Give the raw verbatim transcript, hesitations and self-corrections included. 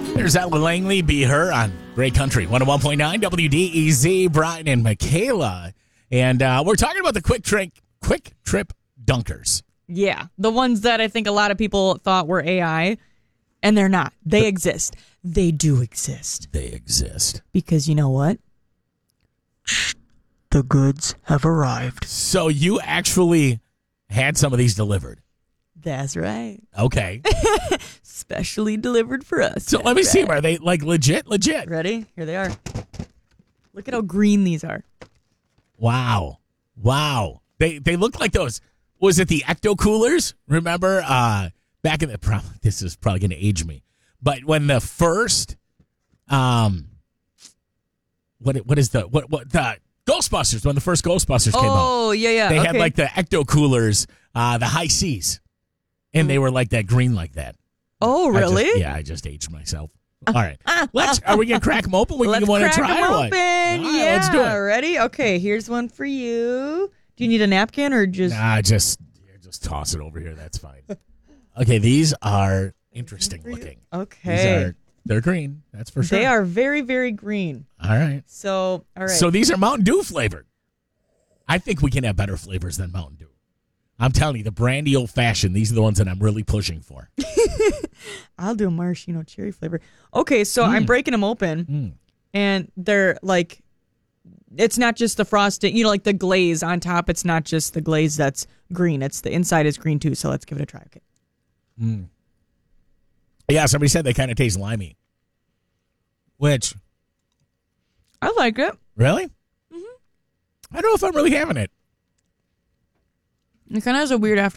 There's Ella Langley, Be Her on Great Country, one oh one point nine W D E Z, Brian and Michaela. And uh, we're talking about the quick trip, quick trip dunkers. Yeah, the ones that I think a lot of people thought were A I, and they're not. They exist. They do exist. They exist. Because you know what? The goods have arrived. So you actually had some of these delivered. That's right. Okay. Specially delivered for us. So let me see. Are they like legit? Legit. Ready? Here they are. Look at how green these are. Wow. Wow. They they look like those. Was it the Ecto Coolers? Remember uh, back in the, probably, this is probably going to age me, but when the first, um, what what is the, what, what, the Ghostbusters, when the first Ghostbusters came out. Oh, yeah, yeah. They okay. had like the Ecto Coolers, uh, the High Seas, and they were like that green like that. Oh, really? I just, yeah, I just aged myself. All right. Let's, are we going to crack them open? We Let's want to crack try them or what? open. All right, yeah. let's do it. Ready? Okay, here's one for you. Do you need a napkin or just... Nah, just, just toss it over here. That's fine. Okay, these are interesting looking. Okay. These are, they're green. That's for sure. They are very, very green. All right. So, all right. So these are Mountain Dew flavored. I think we can have better flavors than Mountain Dew. I'm telling you, the brandy old fashioned, these are the ones that I'm really pushing for. I'll do a maraschino cherry flavor. Okay, so Mm. I'm breaking them open, Mm. and they're like, it's not just the frosting, you know, like the glaze on top. It's not just the glaze that's green. It's the inside is green too. So let's give it a try. Okay. Mm. Yeah, somebody said they kind of taste limey. Which? I like it. Really? Mm-hmm. I don't know if I'm really having it. It kind of has a weird after.